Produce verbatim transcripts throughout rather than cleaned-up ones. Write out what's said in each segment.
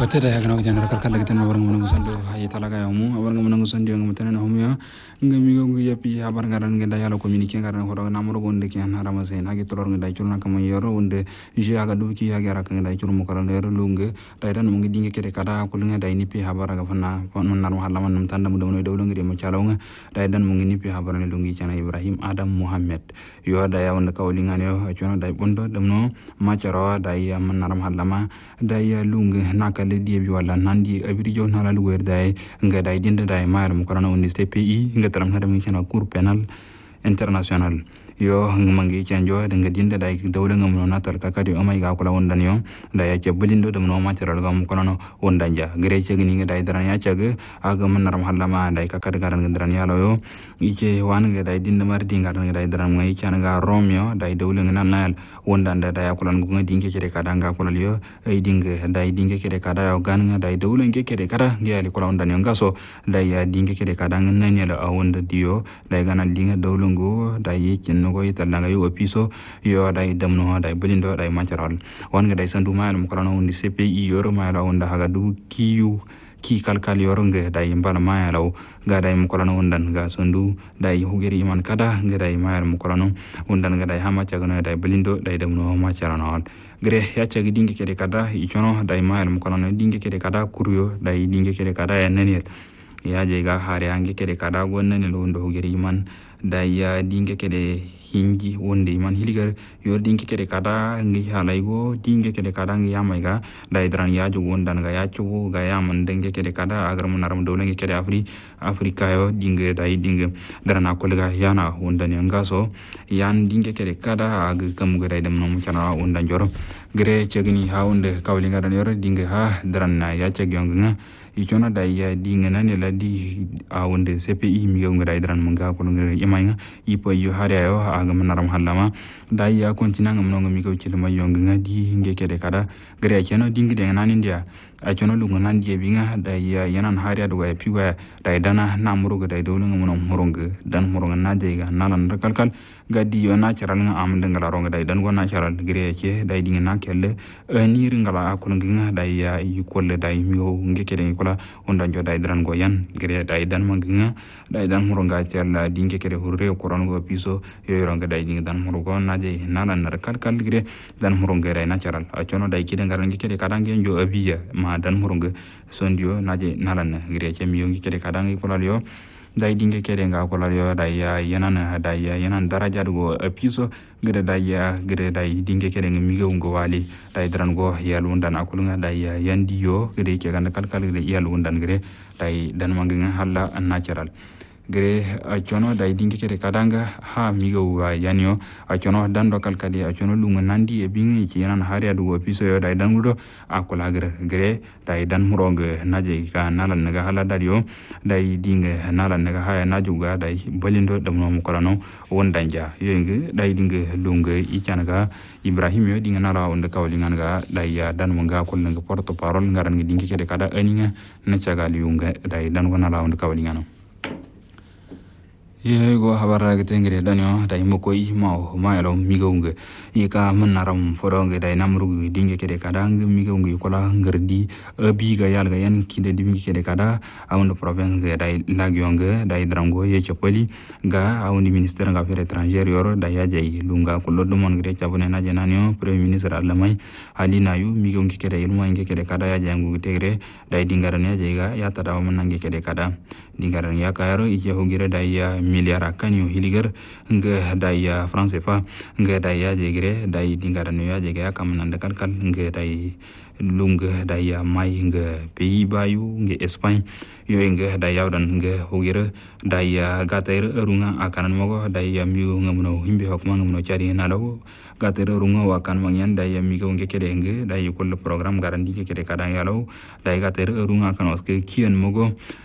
Kote da yagna ko janara kalkal lagi tan warang manangu sandu hayi talaga ya mu warang manangu sandu ngam tan na humya ngami go yapi habar ngaran ngenda yalo communique ngaran ko namro gonde ki an harama sen hagi tolor ngenda chulna kam yoro wonde je aga du ki hagi ara ngenda chul mo karan ero lunge dai dan mo ngi dinge kede kada ko lunga dai ni pi habar ga fanna non nar halla man tan dam dum do ngiri mo chalonga dai dan mo ngi ni pi habar ne lungi chana Ibrahim Adam Muhammad yo da ya wonde kawlinga ne yo chuna dai bondo dum no ma charo dai man naram halla ma dai lunge naka le die bi wala nandi abiri jo nala lu wer dai nga dai dinde dai mayar mo korona on C P I nga taram hada mi chana cour penal international yo mangi chanjo de nga dinde dai dawla ngam no natal ka kadi o may ga kula wondan yo da ya cebalindo dum no matral gam kono wondan ja gere cegi ni nga dai dran ya cegi aga man naram hallama dai ka kadi garan ngandran ya lo yo ice wan nga dai dinde mar dinga nga dai dran ngai chana ga romyo dai dawla ngana nal wondan da dai kulan ngunga dinge cere kada nga kula yo ai dinge dai dinge kede kada yo gan nga dai dawla nge kede kada ngi ali kula wondan yo ngaso dai ya dinge kede kada ngan ne la wonda dio dai ganal dinga dawla ngo dai yecin no go italla yo piso yo dai damno dai belindo dai macharal wan nga dai sandu mayal mo kono on C P I yoro mayal on da haga du kiyu ki kalkal yoronge dai mbala mayalaw ga dai mo kono ondan ga sondu dai hugeri iman kada ga dai mayal mo kono ondan ga dai hama chagano dai belindo dai damno macharano gre ya chagi dinge kede kada ichono dai mayal mo kono dinge kede kada kuryo dai dinge kede kada ya nenel ya je ga hare ange kede kada gonnane londo hugeri iman dai ya dinge kede hinji wonde man hiligar yo dinge kede kada ngi halaygo dinge kede kada ngi yamayga dai dran ya jo wondan ga ya chugo ga yaman dinge kede kada agar mun naram dole ngi kede afri afrika yo dinge dai dinge drana kolga yana wondan ngaso yan dinge kede kada ag kam ga dai dem no mutana wondan joro gre chegni ha wonde kawli ngadan yoro dinge ha dran na ya cheg yonga ichona dai ya dinge nane la di a wonde C P I mi ngi dai dran mun ga ko ngi imay ipo yo hare yo aga manaram hallama dai ya kontina ngam no mi ko ci ma yong nga di nge kede kada gre cheno dingi de nan india a chono lu nan die bi nga dai ya yanan hare do ga piwa dai dana na muru ga dai do ngam no murung dan murung na de ga nalan kalkal gadi yo na charal nga am de ngala ronga dai dan go na charal gre che dai dinga na kelle ni ringala ko nga dai ya yu kolle dai mi o nge kede ko la onda jo dai dran go yan gre dai dan manginga dai dan murunga tella dinge kede hurre ko ron go piso yo ronga dai dinga dan murugo na je nalan nar kal kal gre dan murunga dai natural a chono dai kide ngaran nge kede kadange jo abiya ma dan murunga sondio na je nalan gre che mi nge kede kadange ko la yo dai dinge kede nga ko la yo dai ya yanan dai ya yanan daraja go piso gre dai ya gre dai dinge kede mi go ngo wali dai dran go yalu ndan akulunga dai ya yandi yo gre ke ganda kal kal gre yalu ndan gre dai dan manginga halla natural gre a chono dai dinge kede kadanga ha mi go wa yanyo a chono dan do kal kali a chono lunga nandi e bingi ci yanan hari adu go piso yo dai dan gudo akula gre gre dai dan muronge naje ka nalan naga hala dadio dai dinge nalan naga ha najuga dai bolindo dum no mukorano wondanja yenge dai dinge lunga i chanaga Ibrahim yo dinga nara on de kawlingan ga dai ya dan munga ko nga porto parole ngaran ngi dinge kede kada aninga na chagali yunga dai dan wona la on de kawlingano ye go habara ga tengere danyo dai moko i maw mayro migonge yika mannaram foronge dai namru dinge kede kada ngi migonge kola ngardi abi ga yalga yan kide dinge kede kada awon province ga dai lagyonge dai drango ye chapoli ga awon ministère ga affaires étrangères yoro dai ya jay lunga ko loddo mon gre chabone na jenanyo premier ministre alamay alina yu migonge kede ilmo nge kede kada ya jangu tegre dai dingarane jay ga ya tada mon nange kede kada dingaran ya kayaro ije hogire dai ya miliara kanyo hiligar nga dai France fa nga dai jegre dai dingaran ya jega kam nan dakal kal nga dai lunga dai mai nga pays bayu nga Espagne yo nga dai yawdan nga hogira dai gatair runga akanan mogo dai mi ngamno himbe hokma ngamno chari nalo gatair runga wakan mangyan dai mi go nga kede nga dai kol program garanti kede kada yalo dai gatair runga kan oske kien mogo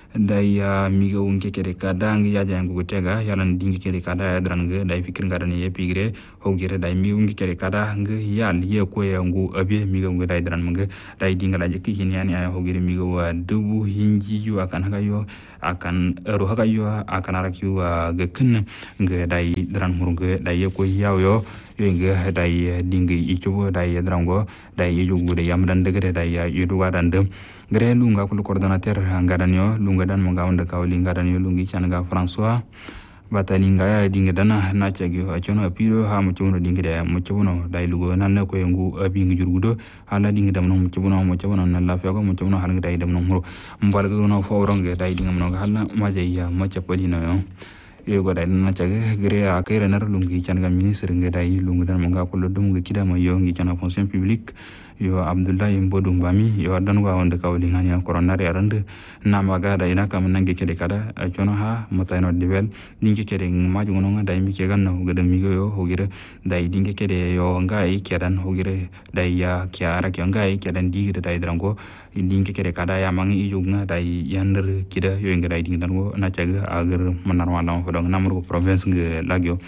dai miga unke kede kadang ya jang go tega yalan dingi kede kada dran ge dai fikir ngara ne yepigre hogire dai mi unke kede kada nge yal ye ko ya ngu abi miga ngu dai dran mge dai dinga la jeki hin yani ay hogire miga wa dubu hinji yu akan haga yo akan ero haga yo akan arak yu ge kun nge dai dran murge dai ye ko yaw yo yenge dai dingi ichugo dai drango dai yugo de yamdan degre dai yudu wadan dem gre lunga kul coordinateur ngadanyo lunga dan mo gawnde kawli ngadanyo lungi changa François batani ngaya dinga dana na chagi achono piro ha mo chono dinga de mo chono dai lugo nan na ko yengu abi ngi jurgudo hala dinga dam no mo chono mo chono nan la fa ko mo chono hal ngi dai dam no mo mbal go no fo ronge dai dinga mo hala ma jaya ma chapodi no yo yego dai na chage gre a kere nar lungi changa ministre ngi dai lungu dan mo ga ko dum ngi kida ma yo ngi changa fonction publique yo Abdullahi Mbodum Bami yo dan wa wonde kawli ngani coronari arande na maga da ina kam nange kede kada chono ha motayno dibel dinge kede maju ngono da mi ke ganno gede mi yo hogire dai dinge kede yo ngai kedan hogire dai ya kiara ke ngai kedan digire dai drango dinge kede kada ya mangi yugna dai yander kida yo ngai dai dinge dango na caga agar manar wala ko dong namru province nge lagyo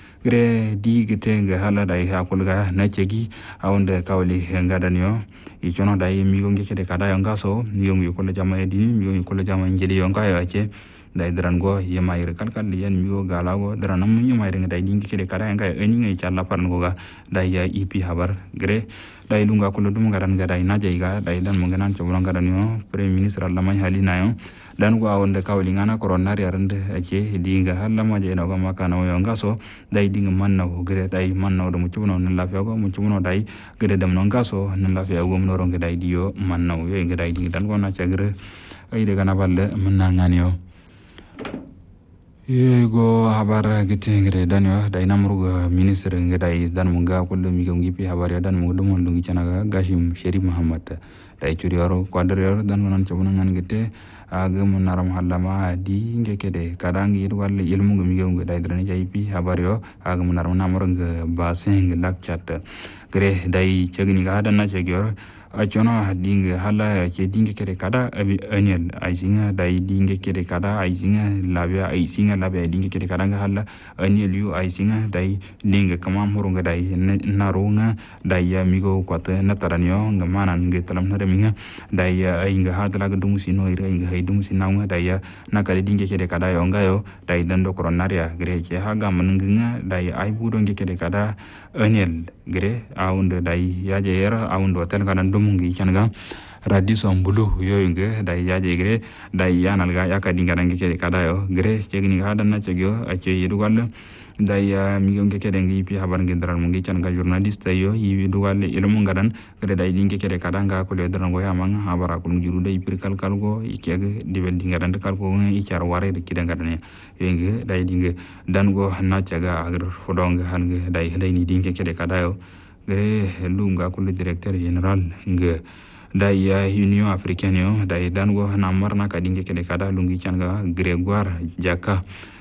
gre di gete nga hala dai hakulga na chegi awonde kawli ngadanyo i chono dai mi gonge kede kada yonga so mi gonge ko la jama edini mi gonge ko la jama njeli yonga yo ache dai drango yema ire kalkal yan mi go galago dranam mi yema ire dai dingi kede kada yonga eni ngai challa parn go ga dai ya ipi habar gre dai lunga ko dum ngaran ga dai na jaiga dai dan mo nganan chobro ngadanyo premier ministre Allah mai halina yo dan go awonde kawli ngana coronari arande ache dinga halla ma je no ga makana yo ngaso dai dinga manna go gre dai manna do mo chuno na la fiago mo chuno dai gre dam no ngaso na la fiago mo ronge dai dio manna yo nge dai dinga dan go na chagre ai de kana balle manna ngani yo yego habar gitengre dan yo dai namrugo ministre nge dai dan mo ga ko mi go ngipi habar ya dan mo do mo lungi chanaga Gashim Sherif Muhammad dai churi yaro kwadar yaro dan non chobuna ngan gite aga munaram halama di ngekede kadang yidu wal ilmu ngmi ngi dai drani jaipi habar yo aga munaram namor nge baseng lakchat gre dai chegni ga dan na chegyor achono hadinge hala ke dinge kede kada abi anel aisinga dai dinge kede kada aisinga labya aisinga labya dinge kede kada nga hala anel yu aisinga dai dinge kama murunga dai narunga dai ya migo kwata nataranyo nga manan nge talam na reminga dai ya ainga hadla ga dung sino ira inga haidung sinanga dai ya nakale dinge kede kada yo ngayo dai dando koronaria gre ke haga manunga dai ai budo nge kede kada anel gre aunde dai ya jera aundo tel kana mungi changa radiso mbulu yo nge dai yaje gre dai yanal ga yakadi ngarange ke kada yo gre chegni ga dan na chegyo ache yidu wal dai mi nge ke dengi pi habar nge dran mungi changa journalist yo yidu wal ilmu ngadan gre dai dinge ke kada nga ko le dran go yamang habara ko ngiru dai pir kal kal go ikege dibel dingaran de kal ko ngi char ware de kida ngadane yo nge dai dinge dan go na chaga agro fodong han nge dai dai ni dinge ke kada yo gre lunga ko le directeur general nge dai ya union africaine yo dai dan go na marna ka dinge kede kada lungi changa Gregoire Jaka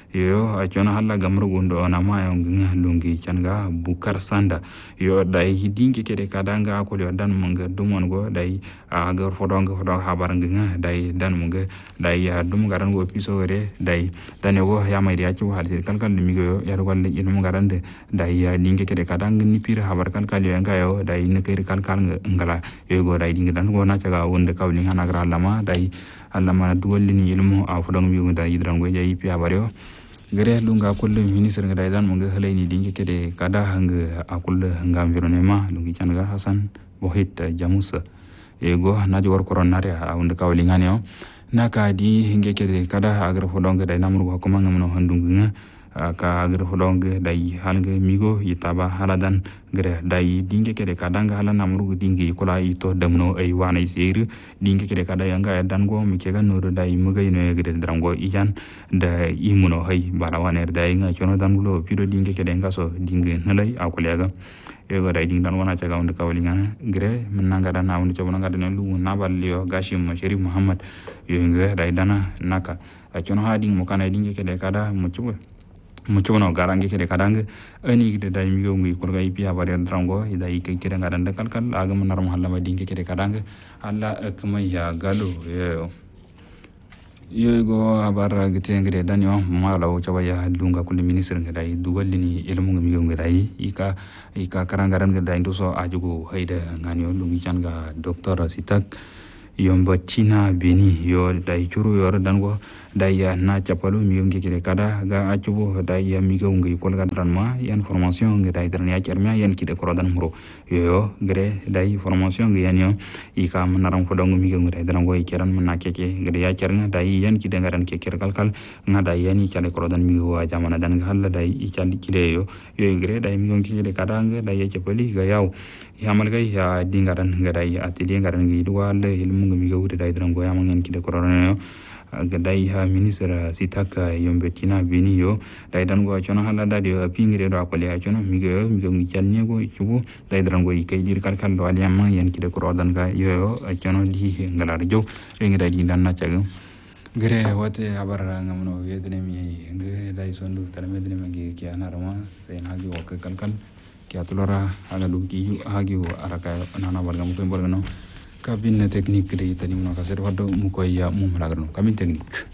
yo achona halla gamro gondo na mayo ngi lungi changa Bukar Sanda yo dai dinge kede kada nga ko le dan munga dumon go dai aga fodong fodong habar ngi dai dan munga dai ya dum garan go piso were dai dan go ya mai ya ci hal kan kan mi go yar walle inu garande dai ya dinge kede kada ngi pir habar kan kan yo ngayo dai ne kere kan kan ngala yo go dai dinge dan go na caga wonde kawli ngana gra lama dai allama duwalli ni ilmu a fodong mi go dai dran go jayi pi habar yo gere lunga kulle ministre ngai dan mo ngai halai ni dinge kede kada hanga akulle hanga environnement lungi changa Hasan Bohit Jamusa ego na jor coronari a wonde kawli ngani yo naka di hinge kede kada agra fodong dai namru ko manga no handunga ka agra fodong dai halge migo yitaba haladan gere dai dinge kede kadanga hala namru dinge kola ito damno ay wana isir dinge kede kada yanga dan go mi kega no dai mugay no gede drango ijan da imuno hay barawane dai nga chono dan gulo pido dinge kede ngaso dinge nalai akulega ego dai ding dan wana caga on kawli ngana gre menanga dan na on coba ngada ne lu nabalio Gashim Sherif Muhammad yo nge dai dana naka chono ha ding mo kana dinge kede kada mo coba mucho no garange kede kadang ani kede dai mi go ngi ko ga ipi habare drango ida ike kede ngadan kal kal aga manar mahalla ma dinge kede kadang alla akma ya galo yo yo go habar gite ngire danyo mala o chawaya lunga kulli minister ngadai duwallini ilmu ngami ngadai ika ika karangaran ngadai ndoso ajugo haida nganyo lungi changa doktor sitak yomba china beni yo dai churu yor dango dai ya na chapalu mi ngi kire kada ga ajugo dai ya mi ngi kol gadran ma yan formation ngadai dran ya charmia yan kide korodan muro yo gre dai formation ngi yanyo ika manaram fodongo mi ngi dai dran go ikeran manna keke gre ya charnga dai yan kide ngaran keke kalkal ngada yani chale korodan mi wa jamana dan halla dai ichal kide yo yo gre dai mi ngi kide kada nga dai ya chapali ga yaw yamal gai ya dingaran ngadai ati dingaran ngi duwa le ilmu ngi ngi dai dran go yamangen kide korodan yo gadai ha minister sitaka yombe china bini yo dai dan go chona hala da dio pingire do akole ha chona mi go mi go mi channe go chugo dai dan go ikai dir kal kal do ali amma yan kide ko rodan ga yo chona di ngalar jo e ngi dai dan na chaga gere wote abara ngamno wedne mi ngi dai sondu tala medne mi ki anarama sen hagi o kal kal ki atulora ala dum ki hagi o araka nana bargam ko bolgano kabin teknik de tani mo ka ser wado mu ko ya mu malagarno kabin teknik